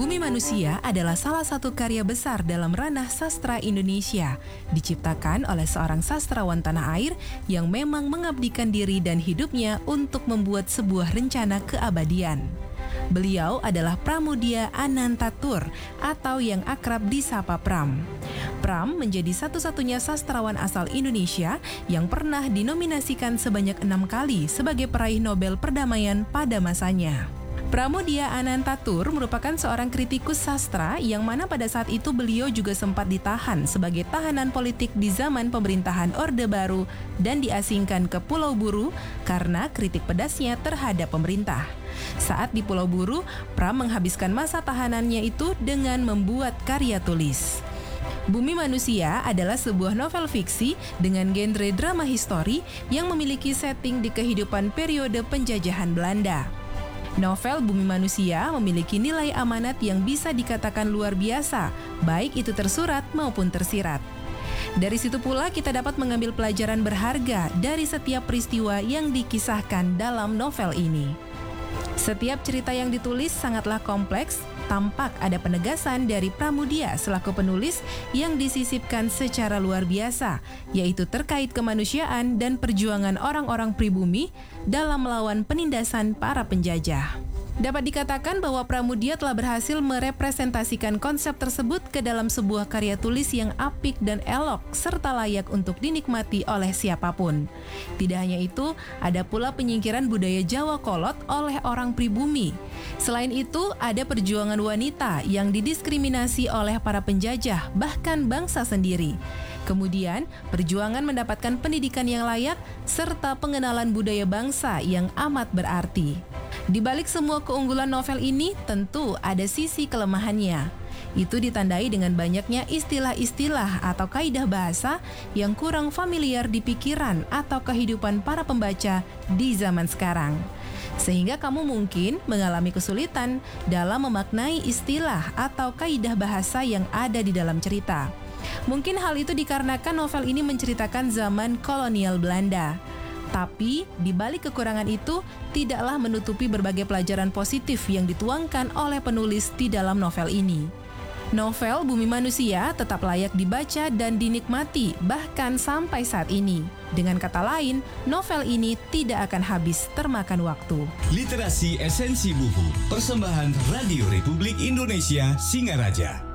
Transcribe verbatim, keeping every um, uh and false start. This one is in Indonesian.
Bumi Manusia adalah salah satu karya besar dalam ranah sastra Indonesia, diciptakan oleh seorang sastrawan tanah air yang memang mengabdikan diri dan hidupnya untuk membuat sebuah rencana keabadian. Beliau adalah Pramoedya Anantatur atau yang akrab disapa Pram. Pram menjadi satu-satunya sastrawan asal Indonesia yang pernah dinominasikan sebanyak enam kali sebagai peraih Nobel Perdamaian pada masanya. Pramoedya Anantatur merupakan seorang kritikus sastra yang mana pada saat itu beliau juga sempat ditahan sebagai tahanan politik di zaman pemerintahan Orde Baru dan diasingkan ke Pulau Buru karena kritik pedasnya terhadap pemerintah. Saat di Pulau Buru, Pram menghabiskan masa tahanannya itu dengan membuat karya tulis. Bumi Manusia adalah sebuah novel fiksi dengan genre drama histori yang memiliki setting di kehidupan periode penjajahan Belanda. Novel Bumi Manusia memiliki nilai amanat yang bisa dikatakan luar biasa, baik itu tersurat maupun tersirat. Dari situ pula kita dapat mengambil pelajaran berharga dari setiap peristiwa yang dikisahkan dalam novel ini. Setiap cerita yang ditulis sangatlah kompleks, tampak ada penegasan dari Pramoedya selaku penulis yang disisipkan secara luar biasa, yaitu terkait kemanusiaan dan perjuangan orang-orang pribumi dalam melawan penindasan para penjajah. Dapat dikatakan bahwa Pramoedya telah berhasil merepresentasikan konsep tersebut ke dalam sebuah karya tulis yang apik dan elok serta layak untuk dinikmati oleh siapapun. Tidak hanya itu, ada pula penyingkiran budaya Jawa Kolot oleh orang pribumi. Selain itu, ada perjuangan wanita yang didiskriminasi oleh para penjajah, bahkan bangsa sendiri. Kemudian, perjuangan mendapatkan pendidikan yang layak serta pengenalan budaya bangsa yang amat berarti. Di balik semua keunggulan novel ini, tentu ada sisi kelemahannya. Itu ditandai dengan banyaknya istilah-istilah atau kaidah bahasa yang kurang familiar di pikiran atau kehidupan para pembaca di zaman sekarang. Sehingga kamu mungkin mengalami kesulitan dalam memaknai istilah atau kaidah bahasa yang ada di dalam cerita. Mungkin hal itu dikarenakan novel ini menceritakan zaman kolonial Belanda. Tapi, di balik kekurangan itu, tidaklah menutupi berbagai pelajaran positif yang dituangkan oleh penulis di dalam novel ini. Novel Bumi Manusia tetap layak dibaca dan dinikmati, bahkan sampai saat ini. Dengan kata lain, novel ini tidak akan habis termakan waktu. Literasi Esensi Buku, persembahan Radio Republik Indonesia Singaraja.